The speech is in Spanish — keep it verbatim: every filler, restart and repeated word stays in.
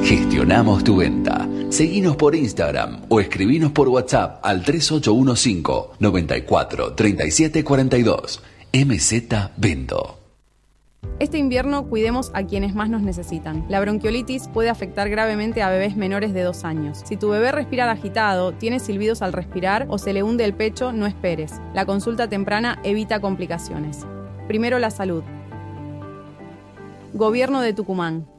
Gestionamos tu venta. Seguinos por Instagram o escribinos por WhatsApp al tres ocho uno cinco, nueve cuatro, tres siete cuatro dos. M Z Vendo. Este invierno cuidemos a quienes más nos necesitan. La bronquiolitis puede afectar gravemente a bebés menores de dos años. Si tu bebé respira agitado, tiene silbidos al respirar o se le hunde el pecho, no esperes. La consulta temprana evita complicaciones. Primero la salud. Gobierno de Tucumán.